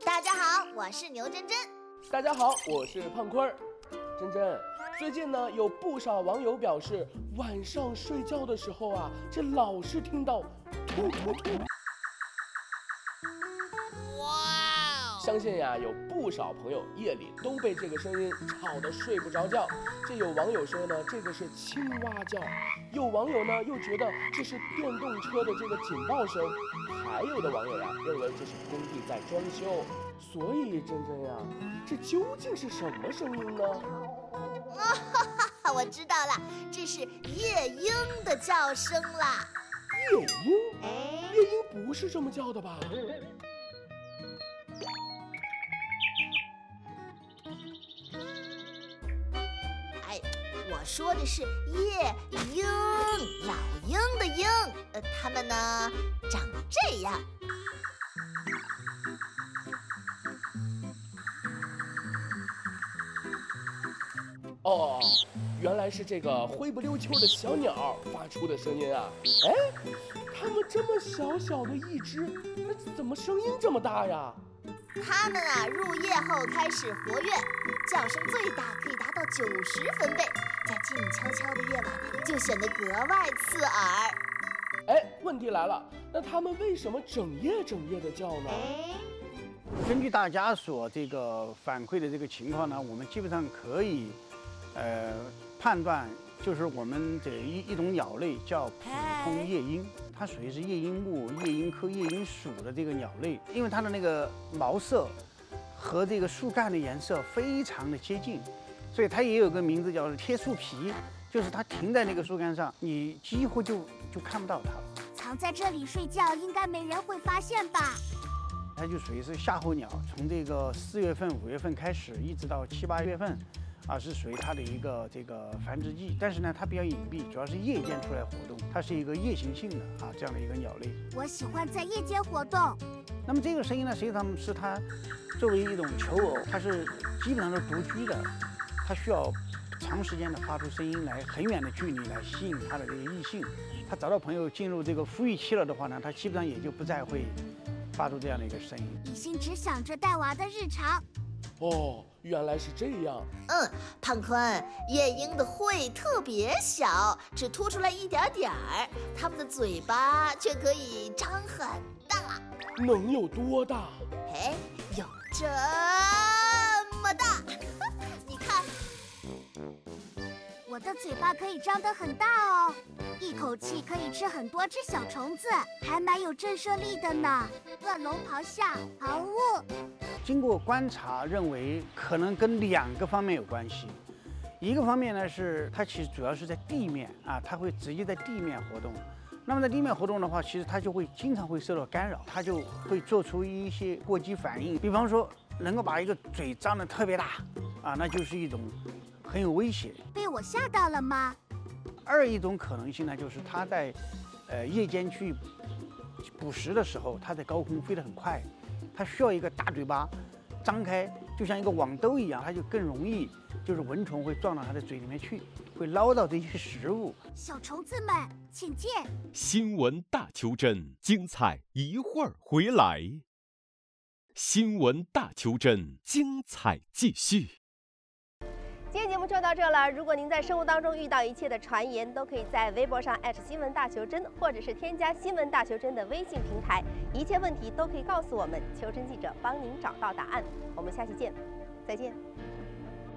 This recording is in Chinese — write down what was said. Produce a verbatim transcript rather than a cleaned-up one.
大家好，我是牛真真。 大家好，我是胖坤儿。真真，最近呢，有不少网友表示，晚上睡觉的时候啊，这老是听到突突突。哇！相信呀，有不少朋友夜里都被这个声音吵得睡不着觉。这有网友说呢，这个是青蛙叫；有网友呢又觉得这是电动车的这个警报声；还有的网友呀认为这是工地在装修。所以真真呀，这究竟是什么声音呢？ 啊哈哈，我知道了，这是夜莺的叫声啦。 夜莺？夜莺不是这么叫的吧？ 哎，我说的是夜莺，老鹰的鹰。呃，它们呢长这样。 哦，原来是这个灰不溜秋的小鸟发出的声音啊！哎，它们这么小小的一只，那怎么声音这么大呀？ 它们啊，入夜后开始活跃，叫声最大可以达到九十分贝，在静悄悄的夜晚就显得格外刺耳。 哎，问题来了，那它们为什么整夜整夜的叫呢？ 根据大家所这个反馈的这个情况呢，我们基本上可以。呃，判断就是我们这一一种鸟类叫普通夜莺，它属于是夜莺目夜莺科夜莺属的这个鸟类，因为它的那个毛色和这个树干的颜色非常的接近，所以它也有个名字叫贴树皮，就是它停在那个树干上，你几乎就就看不到它了。 藏在这里睡觉，应该没人会发现吧？ 它就属于是夏候鸟，从这个四月份、五月份开始，一直到七八月份。啊，是属于它的一个这个繁殖季，但是呢，它比较隐蔽，主要是夜间出来活动，它是一个夜行性的啊这样的一个鸟类。 我喜欢在夜间活动。 那么这个声音呢，实际上是它作为一种求偶，它是基本上是独居的，它需要长时间的发出声音来，很远的距离来吸引它的这个异性。它找到朋友进入这个孵育期了的话呢，它基本上也就不再会发出这样的一个声音。 一心只想着带娃的日常。 哦，原来是这样。 嗯，胖坤，夜莺的喙特别小，只凸出来一点点儿，它们的嘴巴却可以张很大。 能有多大？ 哎，有这么大。你看， 我的嘴巴可以张得很大哦，一口气可以吃很多只小虫子，还蛮有震慑力的呢。恶龙咆哮，嗷呜。 经过观察，认为可能跟两个方面有关系。一个方面呢是它其实主要是在地面啊，它会直接在地面活动。那么在地面活动的话，其实它就会经常会受到干扰，它就会做出一些过激反应。比方说，能够把一个嘴张得特别大啊，那就是一种很有威胁。 被我吓到了吗？ 二一种可能性呢，就是它在呃夜间去捕食的时候，它在高空飞得很快。它需要一个大嘴巴张开，就像一个网兜一样，它就更容易，就是蚊虫会撞到它的嘴里面去，会捞到这些食物。 小虫子们，请进。 新闻大求真，精彩一会儿回来。新闻大求真，精彩继续。 今天节目就到这了。如果您在生活当中遇到一切的传言，都可以在微博上艾特新闻大求真，或者是添加新闻大求真的微信平台，一切问题都可以告诉我们，求真记者帮您找到答案。我们下期见，再见。